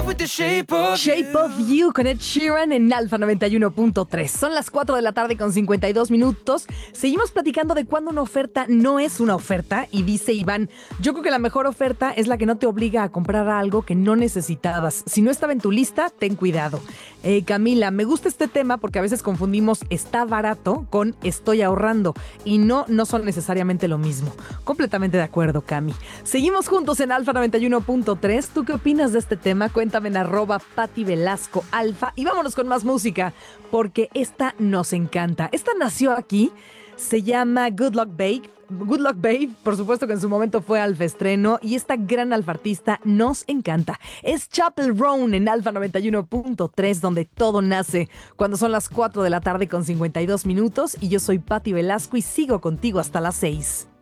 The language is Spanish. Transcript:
with the shape of Shape of You con Ed Sheeran en Alfa 91.3. Son las 4 de la tarde con 52 minutos. Seguimos platicando de cuándo una oferta no es una oferta. Y dice Iván, yo creo que la mejor oferta es la que no te obliga a comprar algo que no necesitabas. Si no estaba en tu lista, ten cuidado. Camila, me gusta este tema porque a veces confundimos está barato con estoy ahorrando. Y no son necesariamente lo mismo. Completamente de acuerdo, Cami. Seguimos juntos en Alfa 91.3. ¿Tú qué opinas de este tema? Cuéntame en @PatiVelascoAlfa. Y vámonos con más música, porque esta nos encanta. Esta nació aquí, se llama Good Luck Babe. Good Luck Babe, por supuesto que en su momento fue alfa estreno, y esta gran alfa artista nos encanta. Es Chapel Roan en Alfa 91.3, donde todo nace, cuando son las 4 de la tarde con 52 minutos, y yo soy Pati Velasco y sigo contigo hasta las 6.